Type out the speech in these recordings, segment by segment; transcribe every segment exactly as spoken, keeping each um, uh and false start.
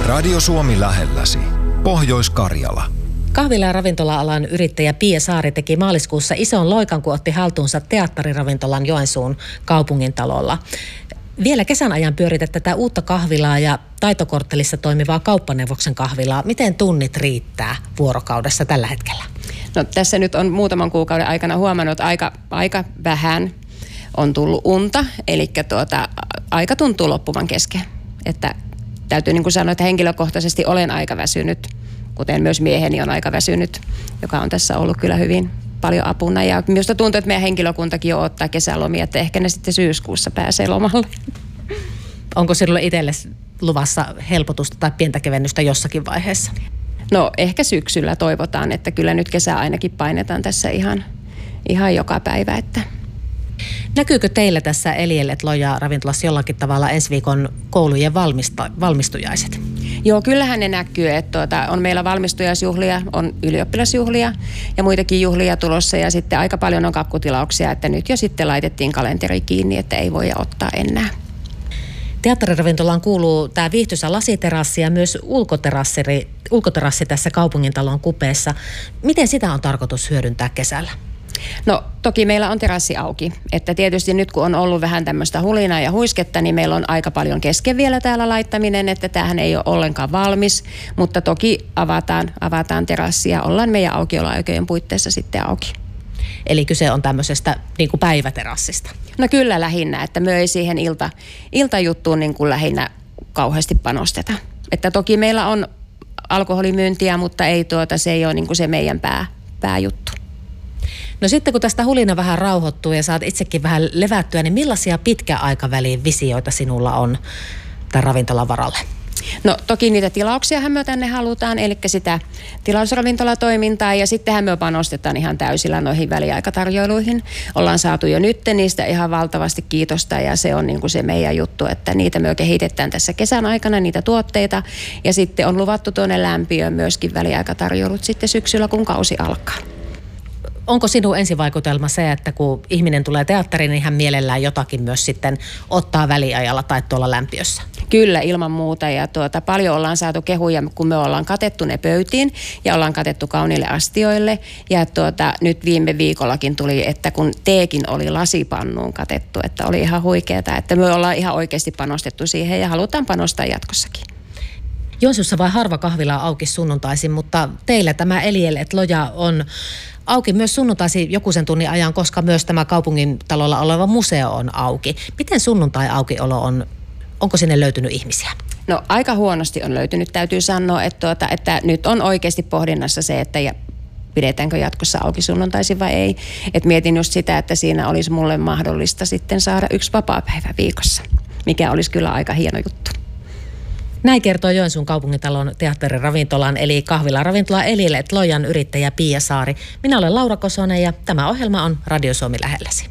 Radio Suomi lähelläsi. Pohjois-Karjala. Kahvila- ja ravintola-alan yrittäjä Pia Saari teki maaliskuussa ison loikan, kun otti haltuunsa teatteriravintolan Joensuun kaupungintalolla. Vielä kesän ajan pyörität tätä uutta kahvilaa ja Taitokorttelissa toimivaa kauppaneuvoksen kahvilaa. Miten tunnit riittää vuorokaudessa tällä hetkellä? No, tässä nyt on muutaman kuukauden aikana huomannut, että aika, aika vähän on tullut unta, eli tuota, aika tuntuu loppuvan kesken. Että täytyy niin kuin sanoa, että henkilökohtaisesti olen aika väsynyt, kuten myös mieheni on aika väsynyt, joka on tässä ollut kyllä hyvin paljon apuna. Ja minusta tuntuu, että meidän henkilökuntakin jo ottaa kesälomia, että ehkä ne sitten syyskuussa pääsee lomalle. Onko sinulle itselle luvassa helpotusta tai pientä kevennystä jossakin vaiheessa? No ehkä syksyllä toivotaan, että kyllä nyt kesä ainakin painetaan tässä ihan, ihan joka päivä. Että. Näkyykö teillä tässä Eliel Loja ravintolassa jollakin tavalla ensi viikon koulujen valmista, valmistujaiset? Joo, kyllähän ne näkyy, että tuota, on meillä valmistujaisjuhlia, on ylioppilasjuhlia ja muitakin juhlia tulossa ja sitten aika paljon on kakkutilauksia, että nyt jo sitten laitettiin kalenteri kiinni, että ei voi ottaa enää. Teatteriravintolaan kuuluu tämä viihtyisä lasiterassi ja myös ulkoterassi, ulkoterassi tässä kaupungintalon kupeessa. Miten sitä on tarkoitus hyödyntää kesällä? No toki meillä on terassi auki, että tietysti nyt kun on ollut vähän tämmöistä hulinaa ja huisketta, niin meillä on aika paljon kesken vielä täällä laittaminen, että tämähän ei ole ollenkaan valmis, mutta toki avataan, avataan terassi ja ollaan meidän aukioloaikojen puitteissa sitten auki. Eli kyse on tämmöisestä niin kuin päiväterassista? No kyllä lähinnä, että me ei siihen ilta, iltajuttuun niin kuin lähinnä kauheasti panosteta. Että toki meillä on alkoholimyyntiä, mutta ei tuota, se ei ole niin kuin se meidän pää, pääjuttu. No sitten kun tästä hulina vähän rauhoittuu ja saat itsekin vähän levättyä, niin millaisia pitkän aikavälin visioita sinulla on tämän ravintolan varalle? No toki niitä tilauksiahan me tänne halutaan, eli sitä tilausravintolatoimintaa ja sittenhän me panostetaan ihan täysillä noihin väliaikatarjoiluihin. Ollaan saatu jo nyt niistä ihan valtavasti kiitosta ja se on niin kuin se meidän juttu, että niitä me kehitetään tässä kesän aikana, niitä tuotteita ja sitten on luvattu tuonne lämpiöön myöskin väliaikatarjoilut sitten syksyllä, kun kausi alkaa. Onko sinun ensivaikutelma se, että kun ihminen tulee teatteriin, niin hän mielellään jotakin myös sitten ottaa väliajalla tai tuolla lämpiössä? Kyllä, ilman muuta. Ja tuota, paljon ollaan saatu kehuja, kun me ollaan katettu ne pöytiin ja ollaan katettu kauniille astioille. Ja tuota, nyt viime viikollakin tuli, että kun teekin oli lasipannuun katettu, että oli ihan huikeeta, että me ollaan ihan oikeasti panostettu siihen ja halutaan panostaa jatkossakin. Joensuussa vai harva kahvila auki sunnuntaisin, mutta teillä tämä Eliel Loja on auki myös sunnuntaisin joku sen tunnin ajan, koska myös tämä kaupungintalolla oleva museo on auki. Miten sunnuntai-aukiolo on, onko sinne löytynyt ihmisiä? No aika huonosti on löytynyt, täytyy sanoa, että, tuota, että nyt on oikeasti pohdinnassa se, että ja pidetäänkö jatkossa auki sunnuntaisin vai ei. Et mietin just sitä, että siinä olisi mulle mahdollista sitten saada yksi vapaapäivä viikossa, mikä olisi kyllä aika hieno juttu. Näin kertoo Joensuun kaupungintalon teatteriravintolan eli kahvila-ravintola Eliel Lojan yrittäjä Pia Saari. Minä olen Laura Kosonen ja tämä ohjelma on Radio Suomi lähelläsi.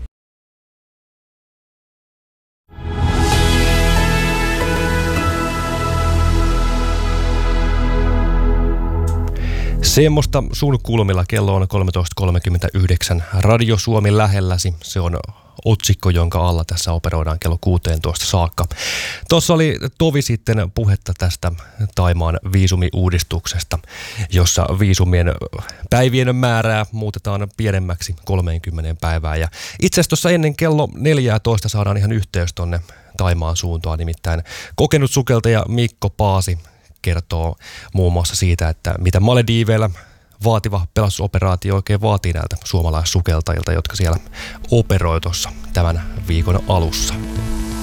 Semmoista sun kulmilla kello on kolmetoista kolmekymmentäyhdeksän. Radio Suomi lähelläsi. Se on otsikko, jonka alla tässä operoidaan kello kuusitoista saakka. Tuossa oli tovi sitten puhetta tästä Thaimaan viisumiuudistuksesta, jossa viisumien päivien määrää muutetaan pienemmäksi kolmekymmentä päivää. Ja itse asiassa tuossa ennen kello neljätoista saadaan ihan yhteys tonne Thaimaan suuntaan, nimittäin kokenut sukeltaja Mikko Paasi kertoo muun muassa siitä, että mitä Malediiveillä vaativa pelastusoperaatio oikein vaatii näiltä suomalaissukeltajilta, jotka siellä operoi tuossa tämän viikon alussa.